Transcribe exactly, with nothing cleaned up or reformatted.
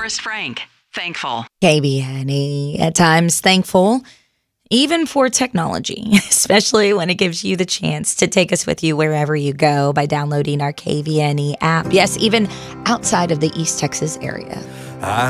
Forest Frank. Thankful. K B N E, at times thankful, even for technology, especially when it gives you the chance to take us with you wherever you go by downloading our K B N E app. Yes, even outside of the East Texas area. I